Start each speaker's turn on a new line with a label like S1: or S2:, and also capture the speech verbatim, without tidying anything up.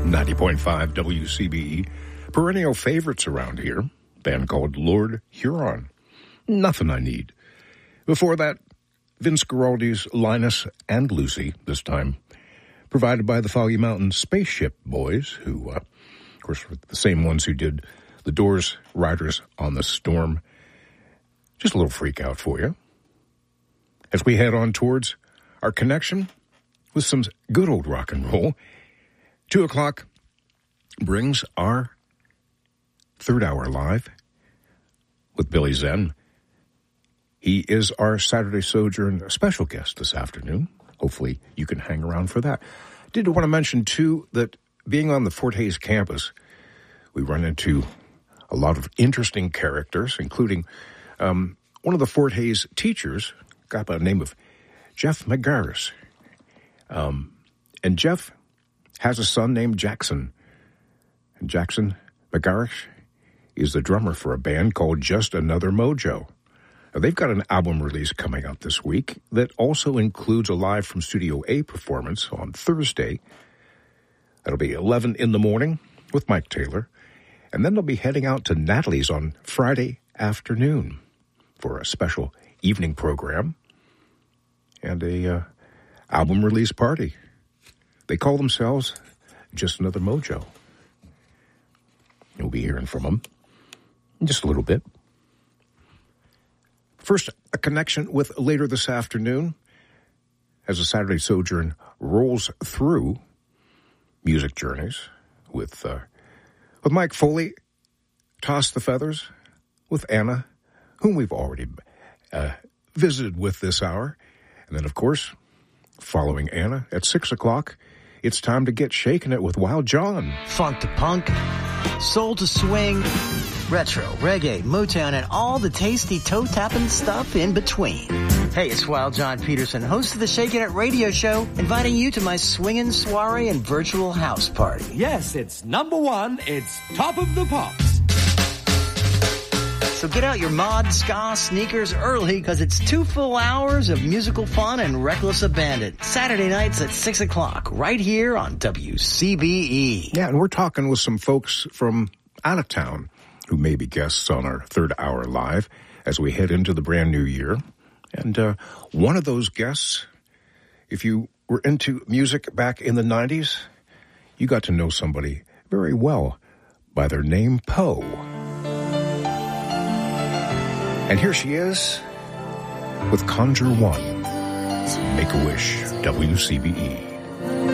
S1: ninety point five W C B E. Perennial favorites around here. Band called Lord Huron. Nothing I Need. Before that, Vince Guaraldi's Linus and Lucy, this time provided by the Foggy Mountain Spaceship Boys, who, uh, of course, were the same ones who did The Doors' Riders on the Storm. Just a little freak out for you. As we head on towards our connection with some good old rock and roll, two o'clock brings our third hour live with Billy Zen. He is our Saturday Sojourn special guest this afternoon. Hopefully you can hang around for that. Did want to mention, too, that being on the Fort Hays campus, we run into a lot of interesting characters, including um, one of the Fort Hays teachers, a guy by the name of Jeff McGarris. Um, and Jeff has a son named Jackson. And Jackson McGarris is the drummer for a band called Just Another Mojo. Now, they've got an album release coming up this week that also includes a live from Studio A performance on Thursday. That'll be eleven in the morning with Mike Taylor. And then they'll be heading out to Natalie's on Friday afternoon for a special evening program and a uh, album release party. They call themselves Just Another Mojo. You'll be hearing from them in just a little bit. First, a connection with later this afternoon as the Saturday Sojourn rolls through Music Journeys with uh, with Mike Foley, Toss the Feathers, with Anna, whom we've already uh, visited with this hour. And then, of course, following Anna at six o'clock, it's time to get shaking it with Wild John.
S2: Funk to punk, soul to swing, retro, reggae, Motown, and all the tasty toe-tapping stuff in between. Hey, it's Wild John Peterson, host of the Shakin' It radio show, inviting you to my swinging soiree and virtual house party.
S3: Yes, it's number one. It's Top of the Pops.
S2: So get out your mod, ska, sneakers early, because it's two full hours of musical fun and reckless abandon. Saturday nights at six o'clock, right here on W C B E.
S1: Yeah, and we're talking with some folks from out of town who may be guests on our third hour live as we head into the brand new year. And uh, one of those guests, if you were into music back in the nineties, you got to know somebody very well by their name, Poe. And here she is with Conjure One, Make-A-Wish, W C B E.